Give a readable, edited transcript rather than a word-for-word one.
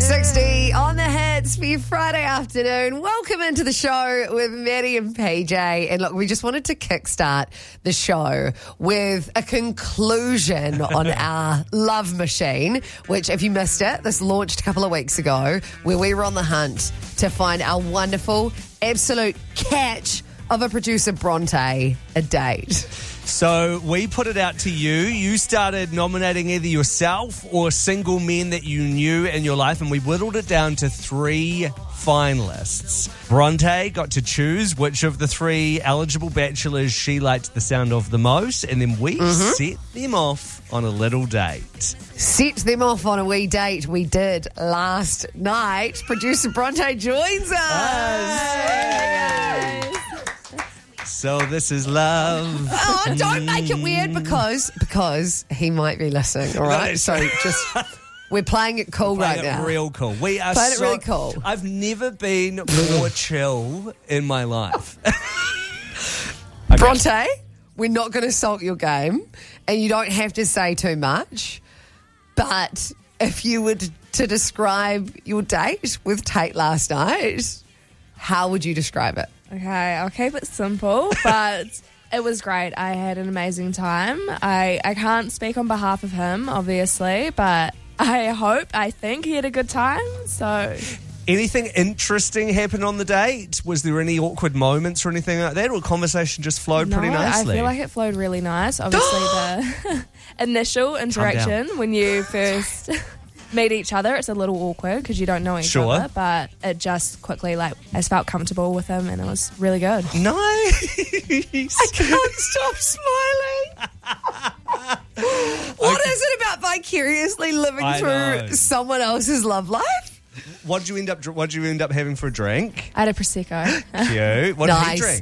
6:60 on the hits for your Friday afternoon. Welcome into the show with Maddie and PJ. And look, we just wanted to kickstart the show with a conclusion on our love machine, which, if you missed it, this launched a couple of weeks ago, where we were on the hunt to find our wonderful, absolute catch of a producer Bronte a date. So we put it out to you. You started nominating either yourself or single men that you knew in your life, and we whittled it down to 3 finalists. Bronte got to choose which of the 3 eligible bachelors she liked the sound of the most, and then we set them off on a little date. Set them off on a wee date we did last night. Producer Bronte joins us. Hey. So this is love. Oh, don't make it weird because he might be listening, all right? So just, we're playing it cool right now. Real cool. We are playing it really cool. I've never been more chill in my life. Okay. Bronte, we're not going to salt your game, and you don't have to say too much, but if you were to describe your date with Tate last night, how would you describe it? Okay, I'll keep it simple, but it was great. I had an amazing time. I can't speak on behalf of him, obviously, but I think he had a good time, so... Anything interesting happened on the date? Was there any awkward moments or anything like that, or conversation just flowed pretty nicely? I feel like it flowed really nice. Obviously, the initial interaction when you first... meet each other, it's a little awkward because you don't know each other, but it just quickly, I just felt comfortable with him and it was really good. Nice. I can't stop smiling. What is it about vicariously living through someone else's love life? What did you end up having for a drink? I had a Prosecco. Cute. What did you drink?